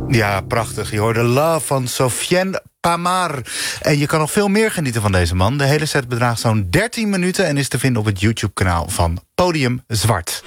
Ja, prachtig. Je hoorde Love van Sofiane Pamar. En je kan nog veel meer genieten van deze man. De hele set bedraagt zo'n 13 minuten... en is te vinden op het YouTube-kanaal van Podium Zwart.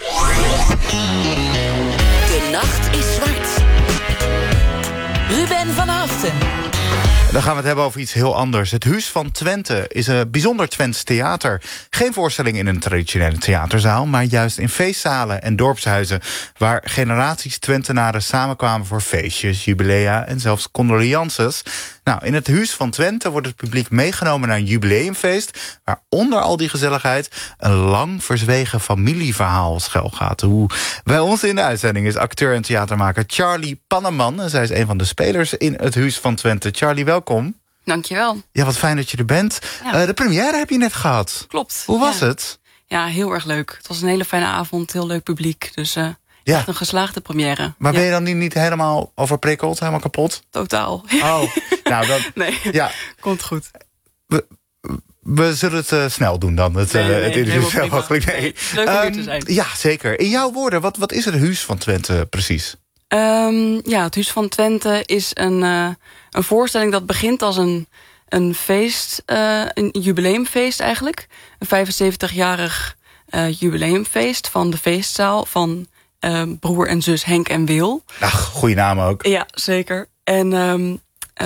De nacht is zwart. Ruben van Haften. Dan gaan we het hebben over iets heel anders. Het Huus van Twente is een bijzonder Twents theater. Geen voorstelling in een traditionele theaterzaal... maar juist in feestzalen en dorpshuizen... waar generaties Twentenaren samenkwamen voor feestjes, jubilea... en zelfs condolences. Nou, in het Huus van Twente wordt het publiek meegenomen naar een jubileumfeest... waar onder al die gezelligheid een lang verzwegen familieverhaal schuilgaat. Hoe bij ons in de uitzending is acteur en theatermaker Charlie Panneman... en zij is een van de spelers in het Huus van Twente. Charlie, welkom. Dankjewel. Ja, wat fijn dat je er bent. Ja. De première heb je net gehad. Klopt. Hoe was het? Ja, heel erg leuk. Het was een hele fijne avond, heel leuk publiek. Dus echt een geslaagde première. Maar ben je dan niet helemaal overprikkeld, helemaal kapot? Totaal. Oh, nou dat... Nee, komt goed. We zullen het snel doen dan, het interview zelf mogelijk. Nee. Leuk om hier te zijn. Ja, zeker. In jouw woorden, wat is het Huus van Twente precies? Het Huus van Twente is een voorstelling dat begint als een feest, een jubileumfeest eigenlijk. Een 75-jarig jubileumfeest van de feestzaal van broer en zus Henk en Wil. Ach, goede naam ook. Ja, zeker. En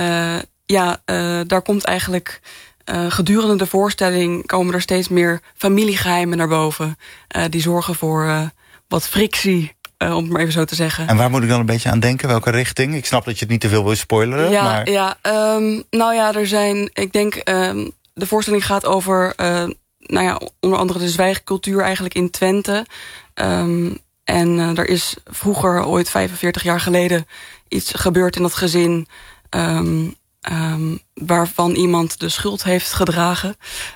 daar komt eigenlijk... gedurende de voorstelling komen er steeds meer familiegeheimen naar boven. Die zorgen voor wat frictie, om het maar even zo te zeggen. En waar moet ik dan een beetje aan denken? Welke richting? Ik snap dat je het niet te veel wil spoileren. Er zijn... Ik denk, de voorstelling gaat over... onder andere de zwijgcultuur eigenlijk in Twente. Er is vroeger, ooit 45 jaar geleden... iets gebeurd in dat gezin... waarvan iemand de schuld heeft gedragen.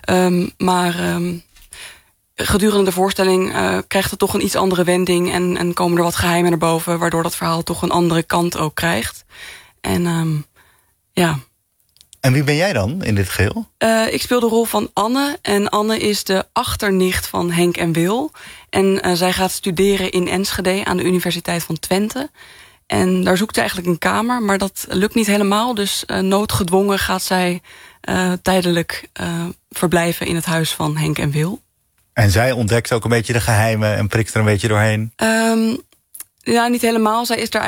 Gedurende de voorstelling krijgt het toch een iets andere wending... en komen er wat geheimen naar boven... waardoor dat verhaal toch een andere kant ook krijgt. En wie ben jij dan in dit geheel? Ik speel de rol van Anne. En Anne is de achternicht van Henk en Wil. En zij gaat studeren in Enschede aan de Universiteit van Twente... En daar zoekt ze eigenlijk een kamer, maar dat lukt niet helemaal. Dus noodgedwongen gaat zij tijdelijk verblijven in het huis van Henk en Wil. En zij ontdekt ook een beetje de geheimen en prikt er een beetje doorheen? Niet helemaal. Zij is daar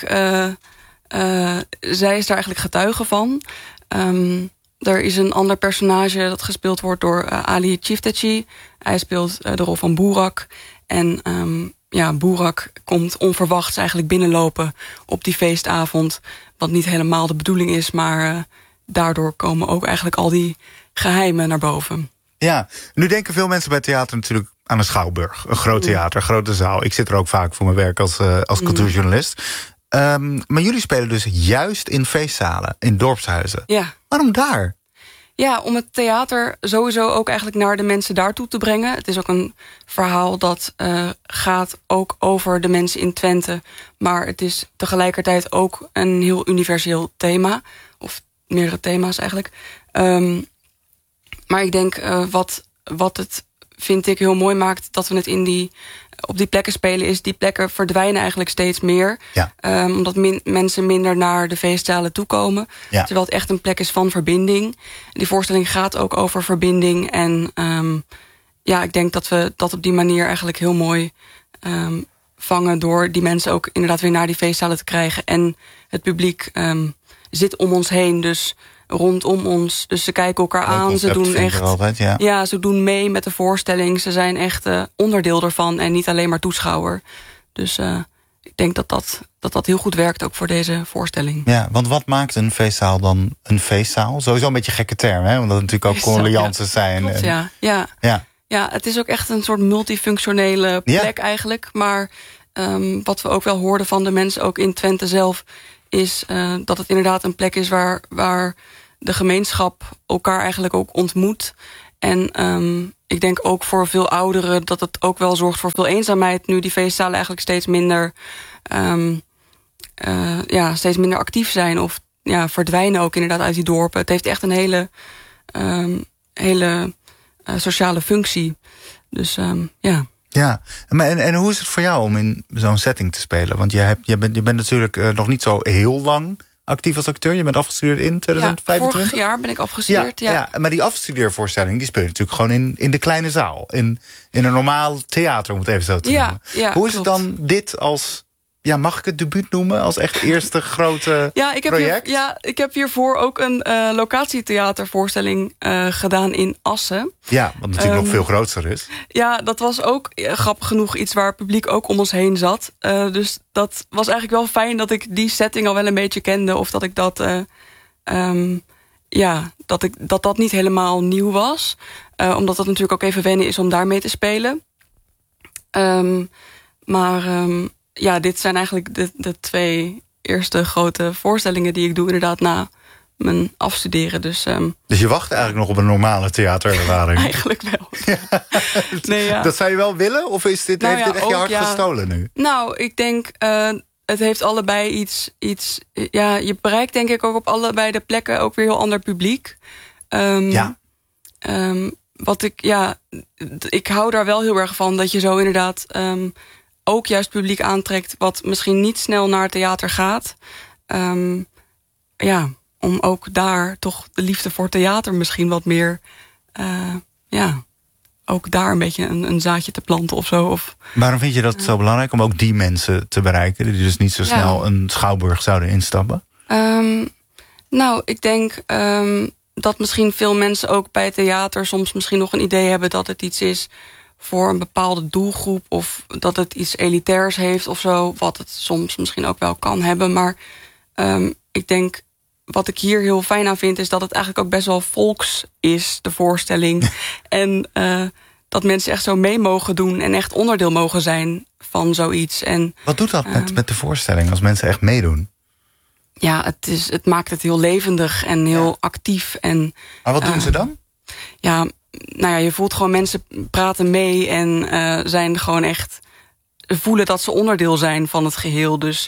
eigenlijk getuige van. Er is een ander personage dat gespeeld wordt door Ali Chifteci. Hij speelt de rol van Boerak. En... Boerak komt onverwachts eigenlijk binnenlopen op die feestavond. Wat niet helemaal de bedoeling is, maar daardoor komen ook eigenlijk al die geheimen naar boven. Ja, nu denken veel mensen bij theater natuurlijk aan een schouwburg. Een groot theater, een grote zaal. Ik zit er ook vaak voor mijn werk als cultuurjournalist. Maar jullie spelen dus juist in feestzalen, in dorpshuizen. Ja. Waarom daar? Ja, om het theater sowieso ook eigenlijk naar de mensen daartoe te brengen. Het is ook een verhaal dat gaat ook over de mensen in Twente. Maar het is tegelijkertijd ook een heel universeel thema. Of meerdere thema's eigenlijk. Maar ik denk wat het, vind ik, heel mooi maakt... dat we het op die plekken spelen... is die plekken verdwijnen eigenlijk steeds meer. Ja. Omdat mensen minder naar de feestzalen toekomen. Ja. Terwijl het echt een plek is van verbinding. Die voorstelling gaat ook over verbinding. En ik denk dat we dat op die manier eigenlijk heel mooi vangen... door die mensen ook inderdaad weer naar die feestzalen te krijgen. En het publiek zit om ons heen, dus... rondom ons. Dus ze kijken elkaar aan. Ze doen echt. Altijd, ze doen mee met de voorstelling. Ze zijn echt onderdeel ervan en niet alleen maar toeschouwer. Dus ik denk dat heel goed werkt ook voor deze voorstelling. Ja, want wat maakt een feestzaal dan een feestzaal? Sowieso een beetje een gekke term, hè? Omdat het natuurlijk ook condolences zijn. Klopt, ja, het is ook echt een soort multifunctionele plek eigenlijk. Maar wat we ook wel hoorden van de mensen ook in Twente zelf... is dat het inderdaad een plek is waar de gemeenschap elkaar eigenlijk ook ontmoet. En ik denk ook voor veel ouderen dat het ook wel zorgt voor veel eenzaamheid... nu die feestzalen eigenlijk steeds minder actief zijn... of verdwijnen ook inderdaad uit die dorpen. Het heeft echt een hele sociale functie. Dus Ja, en hoe is het voor jou om in zo'n setting te spelen? Want je bent natuurlijk nog niet zo heel lang actief als acteur. Je bent afgestudeerd in 2025? Vorig jaar ben ik afgestudeerd, ja. Maar die afstudeervoorstelling die speel je natuurlijk gewoon in de kleine zaal. In een normaal theater, om het even zo te noemen. Ja, hoe is het dan dit als... Ja, mag ik het debuut noemen als echt eerste grote project? Ik heb hiervoor ook een locatietheatervoorstelling gedaan in Assen. Ja, wat natuurlijk nog veel groter is. Ja, dat was ook grappig genoeg iets waar het publiek ook om ons heen zat. Dus dat was eigenlijk wel fijn dat ik die setting al wel een beetje kende. Of dat ik dat, dat niet helemaal nieuw was. Omdat dat natuurlijk ook even wennen is om daarmee te spelen. Ja, dit zijn eigenlijk de 2 eerste grote voorstellingen die ik doe inderdaad na mijn afstuderen. Dus je wacht eigenlijk nog op een normale theaterervaring? Eigenlijk wel. Ja. Nee, dat zou je wel willen? Of heeft dit echt je hart gestolen nu? Nou, ik denk, het heeft allebei iets... Ja, je bereikt denk ik ook op allebei de plekken ook weer heel ander publiek. Ik hou daar wel heel erg van dat je zo inderdaad... ook juist publiek aantrekt wat misschien niet snel naar het theater gaat. Om ook daar toch de liefde voor theater misschien wat meer... ook daar een beetje een zaadje te planten of zo. Waarom vind je dat zo belangrijk om ook die mensen te bereiken... die dus niet zo snel een schouwburg zouden instappen? Ik denk dat misschien veel mensen ook bij theater... soms misschien nog een idee hebben dat het iets is... voor een bepaalde doelgroep... of dat het iets elitairs heeft of zo... wat het soms misschien ook wel kan hebben. Maar ik denk, wat ik hier heel fijn aan vind... is dat het eigenlijk ook best wel volks is, de voorstelling. En dat mensen echt zo mee mogen doen... en echt onderdeel mogen zijn van zoiets. En, wat doet dat met de voorstelling, als mensen echt meedoen? Ja, het maakt het heel levendig en heel actief. En, maar wat doen ze dan? Ja, je voelt gewoon mensen praten mee en zijn gewoon echt voelen dat ze onderdeel zijn van het geheel. Dus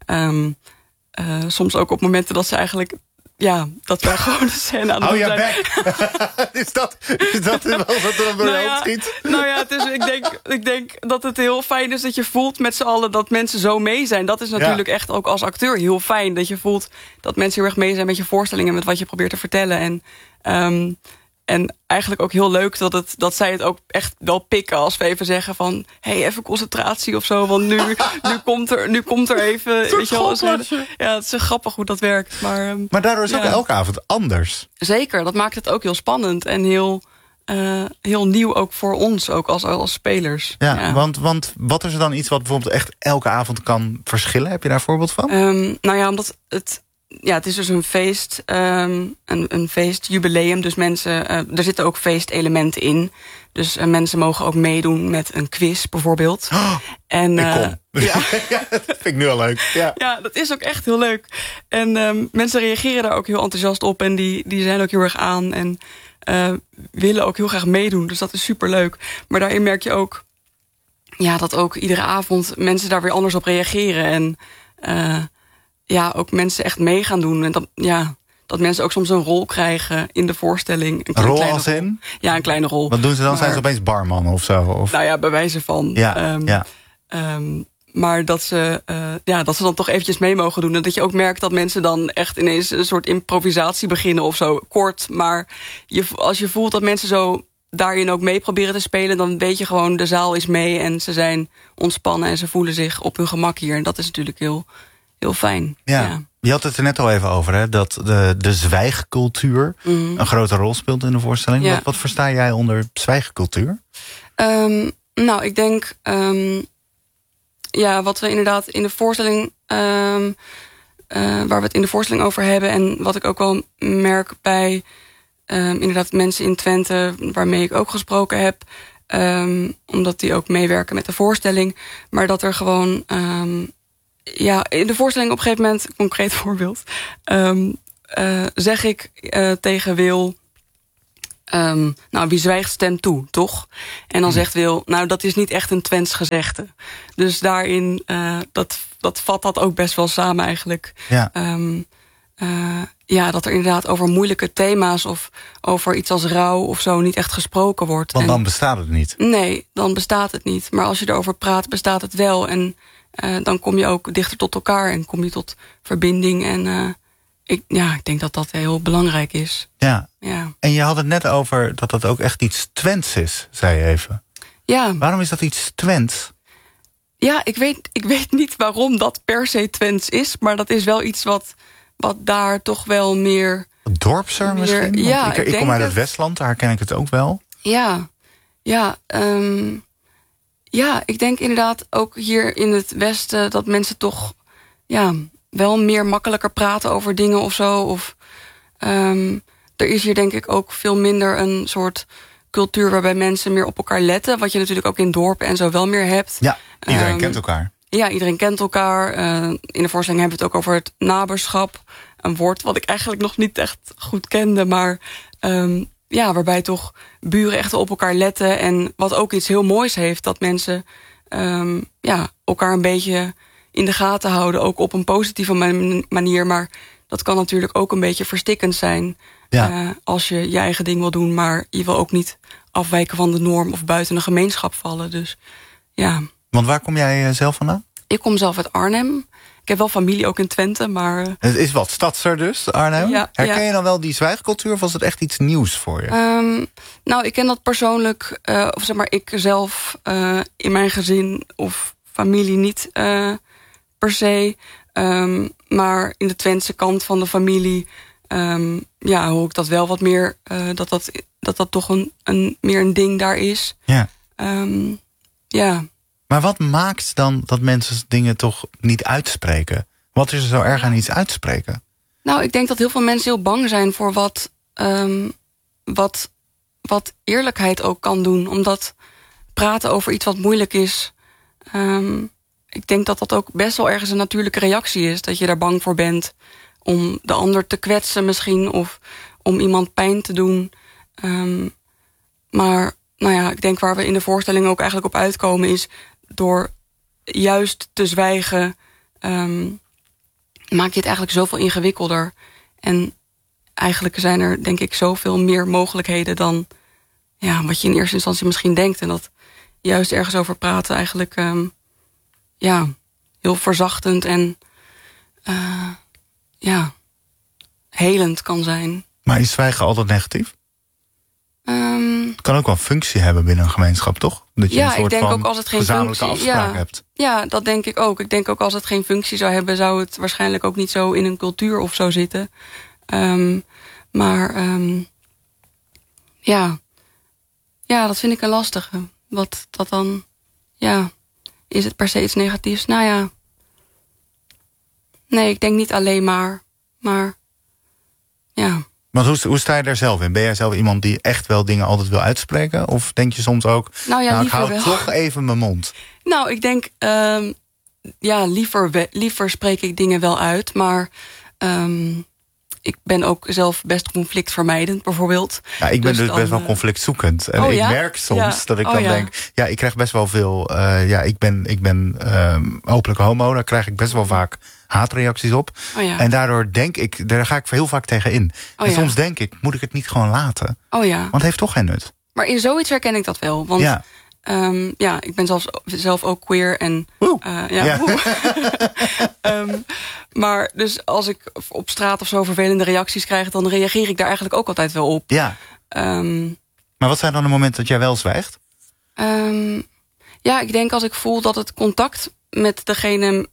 soms ook op momenten dat ze eigenlijk dat wij gewoon de scène aan het doen zijn. Is dat wel wat er door je hoofd schiet? Ik denk dat het heel fijn is dat je voelt met z'n allen dat mensen zo mee zijn. Dat is natuurlijk echt ook als acteur heel fijn. Dat je voelt dat mensen heel erg mee zijn met je voorstellingen, met wat je probeert te vertellen. En eigenlijk ook heel leuk dat zij het ook echt wel pikken... als we even zeggen van, even concentratie of zo. Want nu komt er even... Weet je wel, het is grappig hoe dat werkt. Maar daardoor is ook elke avond anders. Zeker, dat maakt het ook heel spannend. En heel nieuw ook voor ons, ook als spelers. Ja. Want wat is er dan iets wat bijvoorbeeld echt elke avond kan verschillen? Heb je daar een voorbeeld van? Omdat het is dus een feest, een feestjubileum. Dus mensen, er zitten ook feestelementen in. Dus mensen mogen ook meedoen met een quiz bijvoorbeeld. Oh, en, ik kom. Ja, dat vind ik nu al leuk. Ja, dat is ook echt heel leuk. En mensen reageren daar ook heel enthousiast op. En die zijn ook heel erg aan. En willen ook heel graag meedoen. Dus dat is superleuk. Maar daarin merk je ook dat ook iedere avond mensen daar weer anders op reageren. En ook mensen echt mee gaan doen. En dat mensen ook soms een rol krijgen in de voorstelling. Een rol als in? Ja, een kleine rol. Wat doen ze dan? Zijn ze opeens barman of zo? Of? Bij wijze van. Maar dat ze dan toch eventjes mee mogen doen. En dat je ook merkt dat mensen dan echt ineens een soort improvisatie beginnen of zo. Kort, maar als je voelt dat mensen zo daarin ook mee proberen te spelen, dan weet je gewoon, de zaal is mee en ze zijn ontspannen en ze voelen zich op hun gemak hier. En dat is natuurlijk heel fijn. Ja. Je had het er net al even over, hè, dat de zwijgcultuur een grote rol speelt in de voorstelling. Ja. Wat versta jij onder zwijgcultuur? Ik denk, wat we inderdaad in de voorstelling, waar we het in de voorstelling over hebben, en wat ik ook wel merk bij inderdaad mensen in Twente, waarmee ik ook gesproken heb, omdat die ook meewerken met de voorstelling, maar dat er gewoon in de voorstelling op een gegeven moment, concreet voorbeeld, zeg ik tegen Wil, wie zwijgt stemt toe, toch? En dan zegt Wil, dat is niet echt een Twents gezegde. Dus daarin, dat vat dat ook best wel samen eigenlijk. Ja. dat er inderdaad over moeilijke thema's... of over iets als rouw of zo niet echt gesproken wordt. Want dan bestaat het niet. Nee, dan bestaat het niet. Maar als je erover praat, bestaat het wel. En dan kom je ook dichter tot elkaar en kom je tot verbinding. En ik denk dat dat heel belangrijk is. Ja. En je had het net over dat dat ook echt iets Twents is, zei je even. Ja. Waarom is dat iets Twents? Ja, ik weet niet waarom dat per se Twents is... maar dat is wel iets wat daar toch wel meer... Dorpser misschien? Ja, ik kom uit het Westland, daar ken ik het ook wel. Ja, ik denk inderdaad ook hier in het Westen... dat mensen toch wel meer makkelijker praten over dingen of zo. Of er is hier denk ik ook veel minder een soort cultuur... waarbij mensen meer op elkaar letten. Wat je natuurlijk ook in dorpen en zo wel meer hebt. Ja, iedereen kent elkaar. Ja, iedereen kent elkaar. In de voorstelling hebben we het ook over het naberschap. Een woord wat ik eigenlijk nog niet echt goed kende. Maar waarbij toch buren echt op elkaar letten. En wat ook iets heel moois heeft. Dat mensen elkaar een beetje in de gaten houden. Ook op een positieve manier. Maar dat kan natuurlijk ook een beetje verstikkend zijn. Ja. Als je je eigen ding wil doen. Maar je wil ook niet afwijken van de norm. Of buiten een gemeenschap vallen. Dus ja... Want waar kom jij zelf vandaan? Ik kom zelf uit Arnhem. Ik heb wel familie ook in Twente, maar... Het is wat stadser dus, Arnhem? Ja, herken je dan wel die zwijgcultuur of was het echt iets nieuws voor je? Ik ken dat persoonlijk, of zeg maar ik zelf in mijn gezin of familie niet per se. Maar in de Twentse kant van de familie hoor ik dat wel wat meer... dat toch meer een ding daar is. Ja. Maar wat maakt dan dat mensen dingen toch niet uitspreken? Wat is er zo erg aan iets uitspreken? Nou, ik denk dat heel veel mensen heel bang zijn voor wat eerlijkheid ook kan doen. Omdat praten over iets wat moeilijk is... ik denk dat dat ook best wel ergens een natuurlijke reactie is. Dat je daar bang voor bent om de ander te kwetsen misschien... of om iemand pijn te doen. Maar ik denk waar we in de voorstelling ook eigenlijk op uitkomen is... door juist te zwijgen... maak je het eigenlijk zoveel ingewikkelder. En eigenlijk zijn er, denk ik, zoveel meer mogelijkheden... dan wat je in eerste instantie misschien denkt. En dat juist ergens over praten eigenlijk... heel verzachtend en... helend kan zijn. Maar is zwijgen altijd negatief? Het kan ook wel een functie hebben binnen een gemeenschap, toch? Dat je een soort ik denk van ook als het geen gezamenlijke functie afspraak hebt. Ja, dat denk ik ook. Ik denk ook als het geen functie zou hebben... zou het waarschijnlijk ook niet zo in een cultuur of zo zitten. Dat vind ik een lastige. Wat dat dan... is het per se iets negatiefs? Nee, ik denk niet alleen maar ja... Want hoe sta je daar zelf in? Ben jij zelf iemand die echt wel dingen altijd wil uitspreken? Of denk je soms ook, ik hou wel. toch even mijn mond? Nou, ik denk, liever spreek ik dingen wel uit. Maar ik ben ook zelf best conflictvermijdend, bijvoorbeeld. Ja, ik ben dus best wel conflictzoekend. En ik merk soms dat ik dan denk... Ja, ik krijg best wel veel... ik ben hopelijk homo, daar krijg ik best wel vaak haatreacties op. En daardoor daar ga ik heel vaak tegen in. En soms denk ik, moet ik het niet gewoon laten? Want het heeft toch geen nut. Maar in zoiets herken ik dat wel. Want ik ben zelf ook queer. En, maar dus als ik op straat of zo vervelende reacties krijg... dan reageer ik daar eigenlijk ook altijd wel op. Ja. Maar wat zijn dan de momenten dat jij wel zwijgt? Ik denk als ik voel dat het contact met degene...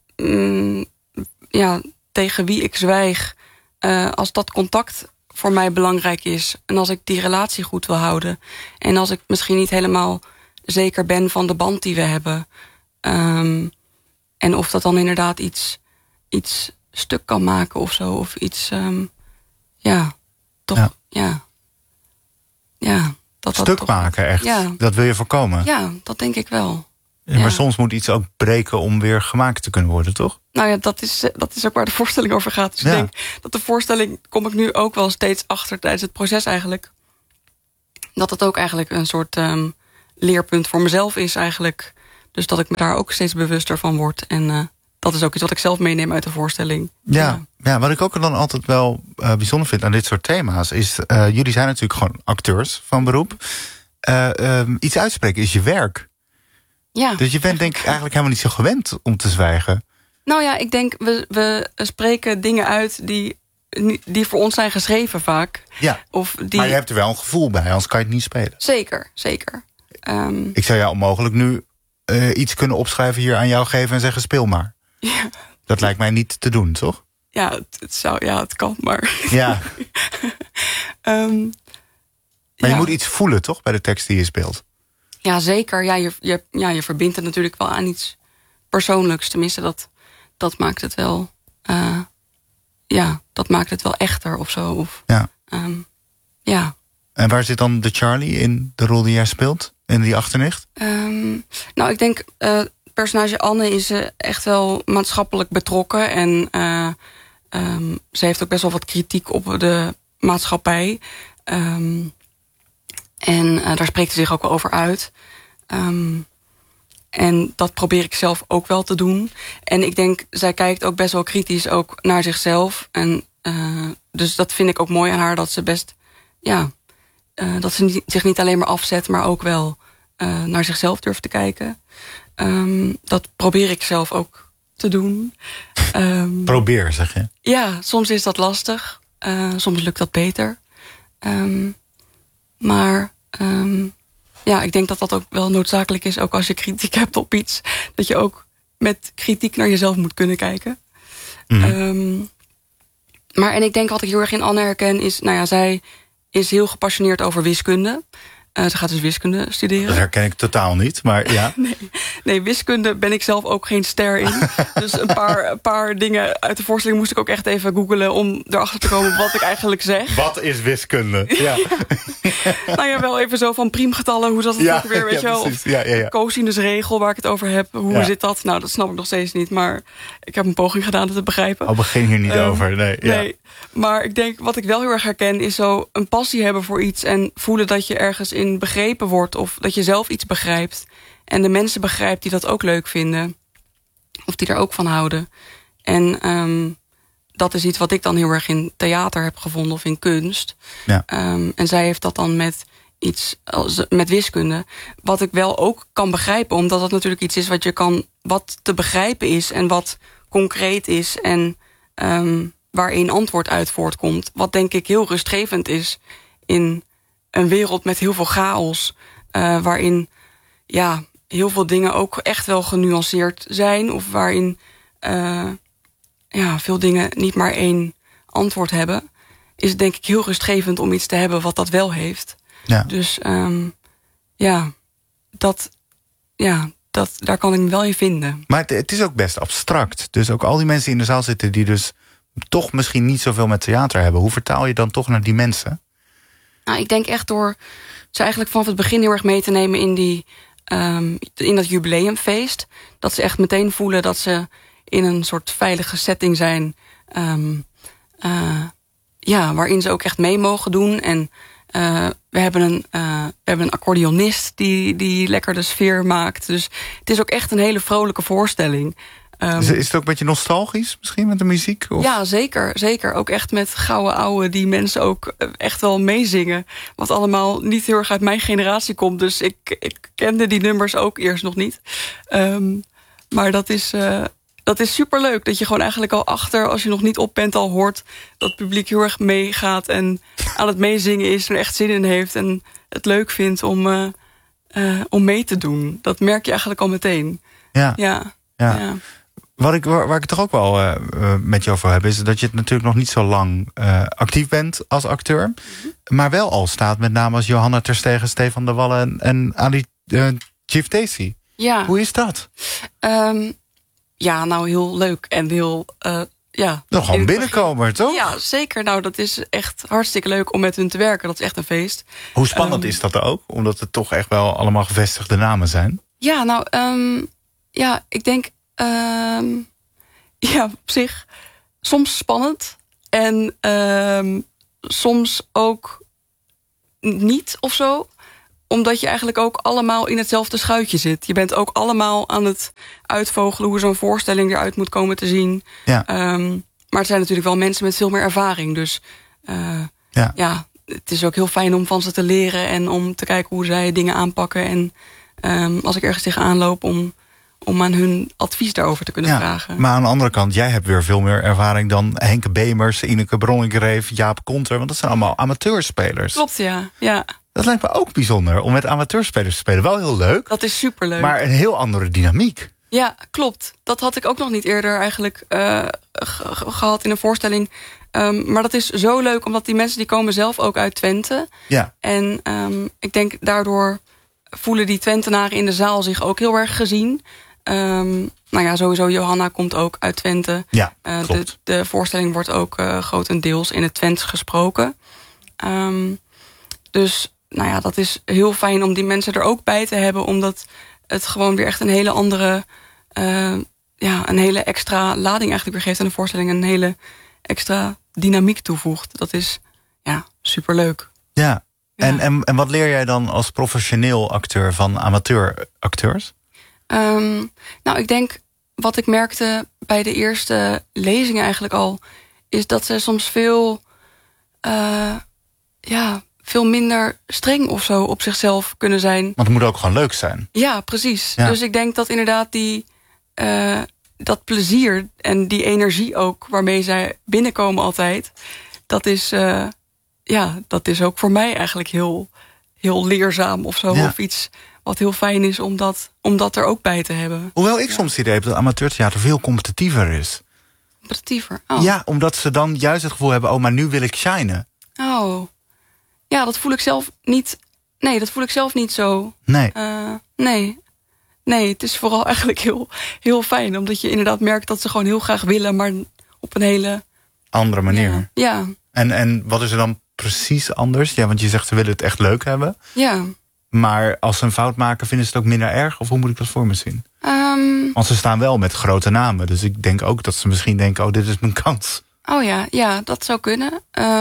tegen wie ik zwijg... als dat contact voor mij belangrijk is... en als ik die relatie goed wil houden... en als ik misschien niet helemaal zeker ben van de band die we hebben... en of dat dan inderdaad iets stuk kan maken of zo... of iets, stuk maken, echt? Ja. Dat wil je voorkomen? Ja, dat denk ik wel. Ja, maar soms moet iets ook breken om weer gemaakt te kunnen worden, toch? Nou ja, dat is ook waar de voorstelling over gaat. Dus ik denk dat de voorstelling, kom ik nu ook wel steeds achter tijdens het proces eigenlijk. Dat het ook eigenlijk een soort leerpunt voor mezelf is eigenlijk. Dus dat ik me daar ook steeds bewuster van word. En dat is ook iets wat ik zelf meeneem uit de voorstelling. Ja, Ja, wat ik ook dan altijd wel bijzonder vind aan dit soort thema's is, jullie zijn natuurlijk gewoon acteurs van beroep. Iets uitspreken is je werk. Ja. Dus je bent denk ik eigenlijk helemaal niet zo gewend om te zwijgen. Nou ja, ik denk, we spreken dingen uit die voor ons zijn geschreven vaak. Ja, maar je hebt er wel een gevoel bij, anders kan je het niet spelen. Zeker. Ik zou jou onmogelijk nu iets kunnen opschrijven hier aan jou geven en zeggen speel maar. Ja. Dat lijkt mij niet te doen, toch? Ja, het kan, maar... Ja. Maar je ja. moet iets voelen, toch, bij de tekst die je speelt? Ja, zeker. Ja, je verbindt het natuurlijk wel aan iets persoonlijks. Tenminste, dat maakt het wel... dat maakt het wel echter of zo. Of, ja. Ja. En waar zit dan de Charlie in de rol die jij speelt? In die achternicht? Nou, ik denk... personage Anne is echt wel maatschappelijk betrokken. En ze heeft ook best wel wat kritiek op de maatschappij. En daar spreekt ze zich ook wel over uit. En dat probeer ik zelf ook wel te doen. En ik denk, zij kijkt ook best wel kritisch ook naar zichzelf. En dus dat vind ik ook mooi aan haar, dat ze best... Ja, dat ze zich niet alleen maar afzet, maar ook wel naar zichzelf durft te kijken. Dat probeer ik zelf ook te doen. Probeer, zeg je? Ja, soms is dat lastig. Soms lukt dat beter. Maar ja, ik denk dat dat ook wel noodzakelijk is. Ook als je kritiek hebt op iets. Dat je ook met kritiek naar jezelf moet kunnen kijken. Mm-hmm. En ik denk wat ik heel erg in Anne herken is... Nou ja, zij is heel gepassioneerd over wiskunde. Ze gaat dus wiskunde studeren. Dat herken ik totaal niet, maar ja. Nee, wiskunde ben ik zelf ook geen ster in. Dus een paar dingen uit de voorstelling moest ik ook echt even googlen... om erachter te komen wat ik eigenlijk zeg. Wat is wiskunde? Ja. Nou ja, wel even zo van priemgetallen, hoe zat het ook weer, weet je wel? Of cosinusregel waar ik het over heb. Hoe zit dat? Nou, dat snap ik nog steeds niet, maar ik heb een poging gedaan het te begrijpen. Oh, begin hier niet over, nee. Maar ik denk, wat ik wel heel erg herken... is zo een passie hebben voor iets... en voelen dat je ergens in begrepen wordt... of dat je zelf iets begrijpt... en de mensen begrijpt die dat ook leuk vinden... of die er ook van houden. En dat is iets wat ik dan heel erg in theater heb gevonden... of in kunst. Ja. En zij heeft dat dan met wiskunde. Wat ik wel ook kan begrijpen... omdat dat natuurlijk iets is wat te begrijpen is... en wat concreet is... en waarin antwoord uit voortkomt. Wat denk ik heel rustgevend is in een wereld met heel veel chaos. Waarin heel veel dingen ook echt wel genuanceerd zijn. Of waarin veel dingen niet maar één antwoord hebben. Is het denk ik heel rustgevend om iets te hebben wat dat wel heeft. Ja. Dus daar kan ik me wel in vinden. Maar het is ook best abstract. Dus ook al die mensen die in de zaal zitten... die dus toch misschien niet zoveel met theater hebben. Hoe vertaal je dan toch naar die mensen? Nou, ik denk echt door ze eigenlijk vanaf het begin heel erg mee te nemen... in dat jubileumfeest. Dat ze echt meteen voelen dat ze in een soort veilige setting zijn... waarin ze ook echt mee mogen doen. En we hebben een accordeonist die lekker de sfeer maakt. Dus het is ook echt een hele vrolijke voorstelling... Is het ook een beetje nostalgisch misschien met de muziek? Of? Ja, zeker. Ook echt met gouden ouwe die mensen ook echt wel meezingen. Wat allemaal niet heel erg uit mijn generatie komt. Dus ik kende die nummers ook eerst nog niet. Maar dat is superleuk. Dat je gewoon eigenlijk al achter, als je nog niet op bent, al hoort... dat het publiek heel erg meegaat en aan het meezingen is... en er echt zin in heeft en het leuk vindt om mee te doen. Dat merk je eigenlijk al meteen. Ja. Waar ik het toch ook wel met je over heb... is dat je het natuurlijk nog niet zo lang actief bent als acteur... Mm-hmm. maar wel al staat met name als Johanna Terstegen... Stefan de Wallen en Ali Chief Daisy. Ja. Hoe is dat? Nou heel leuk en heel... Nog gewoon binnenkomen, toch? Ja, zeker. Nou, dat is echt hartstikke leuk om met hun te werken. Dat is echt een feest. Hoe spannend is dat ook? Omdat het toch echt wel allemaal gevestigde namen zijn. Ja, nou, ik denk... op zich soms spannend. En soms ook niet of zo. Omdat je eigenlijk ook allemaal in hetzelfde schuitje zit. Je bent ook allemaal aan het uitvogelen... hoe zo'n voorstelling eruit moet komen te zien. Ja. maar het zijn natuurlijk wel mensen met veel meer ervaring. Dus het is ook heel fijn om van ze te leren en om te kijken hoe zij dingen aanpakken. En als ik ergens tegenaan loop, om aan hun advies daarover te kunnen vragen. Maar aan de andere kant, jij hebt weer veel meer ervaring dan Henke Bemers, Ineke Bronninkreef, Jaap Konter. Want dat zijn allemaal amateurspelers. Klopt, ja. Dat lijkt me ook bijzonder, om met amateurspelers te spelen. Wel heel leuk. Dat is superleuk. Maar een heel andere dynamiek. Ja, klopt. Dat had ik ook nog niet eerder eigenlijk gehad in een voorstelling. Maar dat is zo leuk, omdat die mensen die komen zelf ook uit Twente. Ja. En ik denk daardoor voelen die Twentenaren in de zaal zich ook heel erg gezien. Sowieso Johanna komt ook uit Twente. Ja, klopt. De voorstelling wordt ook grotendeels in het Twents gesproken. Dus dat is heel fijn om die mensen er ook bij te hebben, omdat het gewoon weer echt een hele andere, een hele extra lading eigenlijk weer geeft aan de voorstelling. Een hele extra dynamiek toevoegt. Dat is superleuk. Ja. En wat leer jij dan als professioneel acteur van amateuracteurs? Ik denk, wat ik merkte bij de eerste lezingen eigenlijk al, is dat ze soms veel minder streng of zo op zichzelf kunnen zijn. Want het moet ook gewoon leuk zijn. Ja, precies. Ja. Dus ik denk dat inderdaad dat plezier en die energie ook waarmee zij binnenkomen altijd, dat is ook voor mij eigenlijk heel, heel leerzaam of zo. Ja. Of iets wat heel fijn is om dat er ook bij te hebben. Hoewel ik soms het idee heb dat amateurtheater veel competitiever is. Competitiever? Oh. Ja, omdat ze dan juist het gevoel hebben, maar nu wil ik shinen. Oh. Ja, dat voel ik zelf niet. Nee, dat voel ik zelf niet zo. Nee. Nee, het is vooral eigenlijk heel, heel fijn. Omdat je inderdaad merkt dat ze gewoon heel graag willen, maar op een hele andere manier. Ja. En wat is er dan precies anders? Ja, want je zegt ze willen het echt leuk hebben. Ja. Maar als ze een fout maken, vinden ze het ook minder erg? Of hoe moet ik dat voor me zien? Want ze staan wel met grote namen. Dus ik denk ook dat ze misschien denken, dit is mijn kans. Oh ja, dat zou kunnen.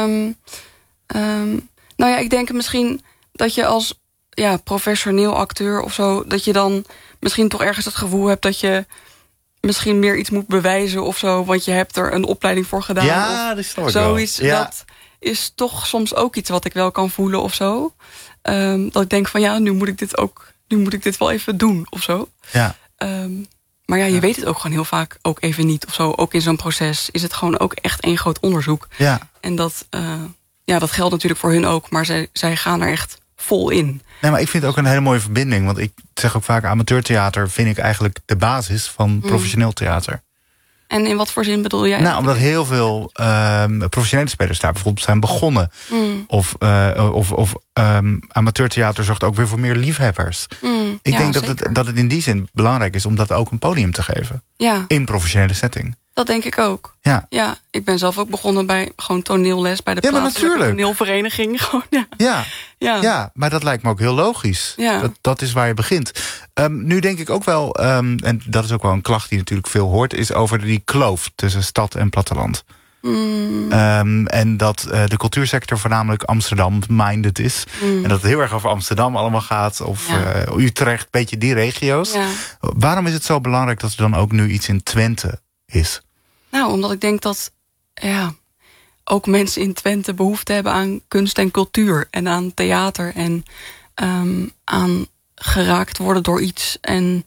Ik denk misschien dat je als professioneel acteur of zo, dat je dan misschien toch ergens het gevoel hebt dat je misschien meer iets moet bewijzen of zo, want je hebt er een opleiding voor gedaan. Ja, dat is toch zoiets. Wel. Ja. Dat is toch soms ook iets wat ik wel kan voelen of zo. Dat ik denk van nu moet ik dit wel even doen of zo. Ja. Maar je weet het ook gewoon heel vaak ook even niet of zo. Ook in zo'n proces is het gewoon ook echt één groot onderzoek. Ja. En dat geldt natuurlijk voor hun ook, maar zij gaan er echt vol in. Nee, maar ik vind het ook een hele mooie verbinding. Want ik zeg ook vaak, amateurtheater vind ik eigenlijk de basis van professioneel theater. En in wat voor zin bedoel jij? Nou, omdat heel veel professionele spelers daar bijvoorbeeld zijn begonnen. Of amateurtheater zorgt ook weer voor meer liefhebbers. Ik denk dat het in die zin belangrijk is om dat ook een podium te geven. Ja. In professionele setting. Dat denk ik ook. Ja, ik ben zelf ook begonnen bij gewoon toneelles bij de plaatselijke toneelvereniging. Gewoon, Ja, maar dat lijkt me ook heel logisch. Ja. Dat is waar je begint. Nu denk ik ook wel, en dat is ook wel een klacht die natuurlijk veel hoort, is over die kloof tussen stad en platteland. En dat de cultuursector voornamelijk Amsterdam-minded is. En dat het heel erg over Amsterdam allemaal gaat. Of Utrecht, een beetje die regio's. Ja. Waarom is het zo belangrijk dat er dan ook nu iets in Twente is? Nou, omdat ik denk dat ook mensen in Twente behoefte hebben aan kunst en cultuur. En aan theater. En aan geraakt worden door iets. En,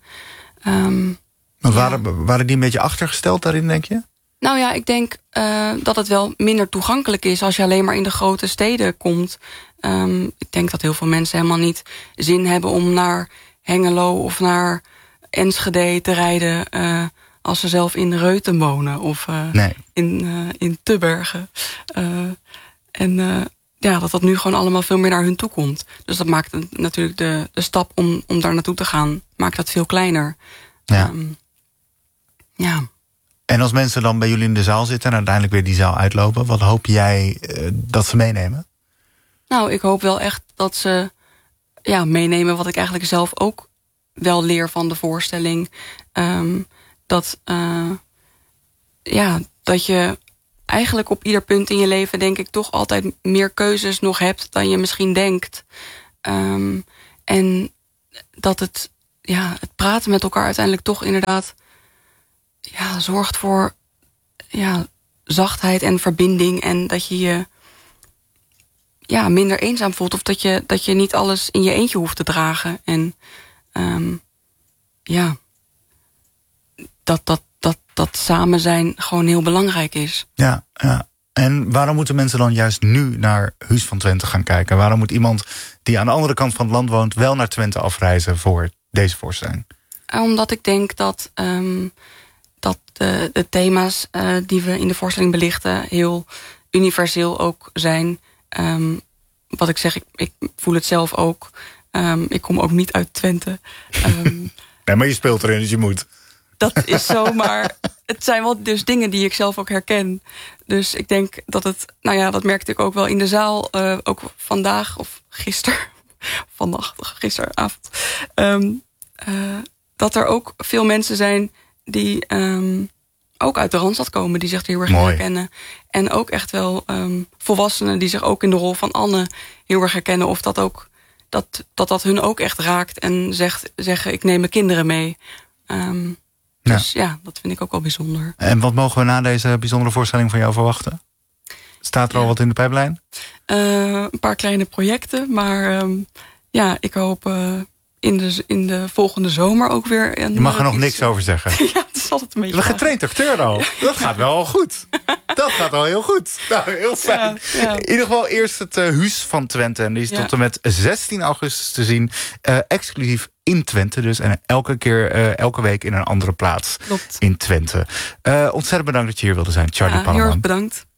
waren die een beetje achtergesteld daarin, denk je? Nou ja, ik denk dat het wel minder toegankelijk is als je alleen maar in de grote steden komt. Ik denk dat heel veel mensen helemaal niet zin hebben om naar Hengelo of naar Enschede te rijden als ze zelf in Reuten wonen of in Tubbergen. Dat nu gewoon allemaal veel meer naar hun toe komt. Dus dat maakt natuurlijk de stap om daar naartoe te gaan, maakt dat veel kleiner. Ja. En als mensen dan bij jullie in de zaal zitten en uiteindelijk weer die zaal uitlopen, wat hoop jij dat ze meenemen? Nou, ik hoop wel echt dat ze meenemen wat ik eigenlijk zelf ook wel leer van de voorstelling. Dat je eigenlijk op ieder punt in je leven, denk ik, toch altijd meer keuzes nog hebt dan je misschien denkt. En dat het praten met elkaar uiteindelijk toch inderdaad zorgt voor zachtheid en verbinding. En dat je je minder eenzaam voelt. Of dat je niet alles in je eentje hoeft te dragen. En dat samen zijn gewoon heel belangrijk is. Ja. En waarom moeten mensen dan juist nu naar Huus van Twente gaan kijken? Waarom moet iemand die aan de andere kant van het land woont wel naar Twente afreizen voor deze voorstelling? Omdat ik denk dat de thema's die we in de voorstelling belichten heel universeel ook zijn. Wat ik zeg, ik voel het zelf ook. Ik kom ook niet uit Twente. Nee, maar je speelt erin, dus je moet. Dat is zo, maar het zijn wel dus dingen die ik zelf ook herken. Dus ik denk dat het, dat merkte ik ook wel in de zaal. Ook vandaag of gisteravond. Dat er ook veel mensen zijn die ook uit de Randstad komen. Die zich er heel erg herkennen. En ook echt wel volwassenen die zich ook in de rol van Anne heel erg herkennen. Of dat ook dat hun ook echt raakt. En zeggen, ik neem mijn kinderen mee. Dus dat vind ik ook wel bijzonder. En wat mogen we na deze bijzondere voorstelling van jou verwachten? Staat er al wat in de pijplijn? Een paar kleine projecten. Maar ik hoop in de volgende zomer ook weer. Je mag er nog niks over zeggen. Ja, het is altijd een beetje. Je bent getraind acteur al. Ja. Dat gaat wel goed. Dat gaat al heel goed. Nou, heel fijn. Ja. In ieder geval eerst het Huus van Twente. En die is tot en met 16 augustus te zien. Exclusief in Twente dus. En elke week in een andere plaats. Klopt. In Twente. Ontzettend bedankt dat je hier wilde zijn, Charlie Palleman. Heel erg bedankt.